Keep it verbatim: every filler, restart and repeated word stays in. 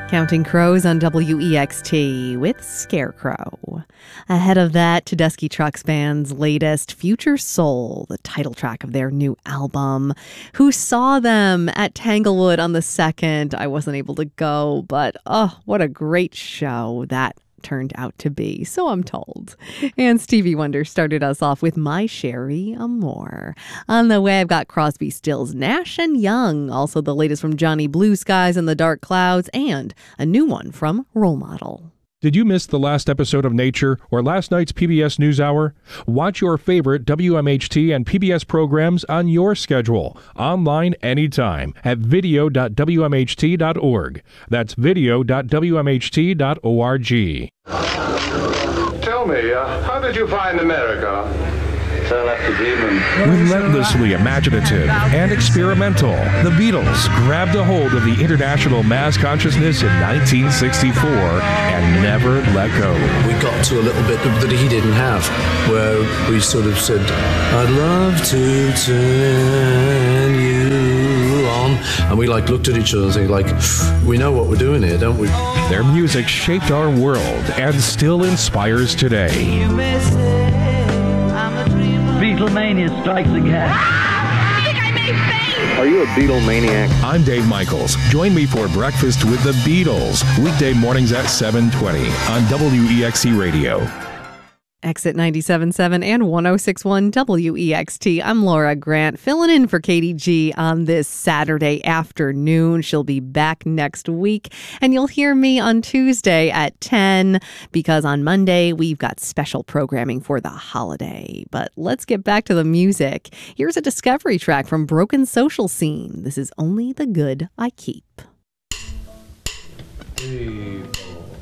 Counting Crows on W E X T with Scarecrow. Ahead of that, Tedeschi Trucks Band's latest, Future Soul, the title track of their new album. Who saw them at Tanglewood on the second? I wasn't able to go, but oh, what a great show that turned out to be, so I'm told. And Stevie Wonder started us off with My Sherry Amore. On the way, I've got Crosby, Stills, Nash and Young, also the latest from Johnny Blue Skies and the Dark Clouds, and a new one from Role Model. Did you miss the last episode of Nature or last night's P B S NewsHour? Watch your favorite W M H T and P B S programs on your schedule, online anytime at video dot w m h t dot org. That's video dot w m h t dot org. Tell me, uh, how did you find America? Relentlessly imaginative and experimental, the Beatles grabbed a hold of the international mass consciousness in nineteen sixty-four and never let go. We got to a little bit that he didn't have, where we sort of said, I'd love to turn you on. And we like looked at each other and said, like, we know what we're doing here, don't we? Their music shaped our world and still inspires today. Beatlemania strikes again. Ah! I think I may faint! Are you a Beatle maniac? I'm Dave Michaels. Join me for Breakfast with the Beatles, weekday mornings at seven twenty on W E X C Radio. Exit ninety-seven point seven and one oh six point one W E X T. I'm Laura Grant, filling in for Katie G on this Saturday afternoon. She'll be back next week, and you'll hear me on Tuesday at ten, because on Monday we've got special programming for the holiday. But let's get back to the music. Here's a discovery track from Broken Social Scene. This is Only the Good I Keep. Hey.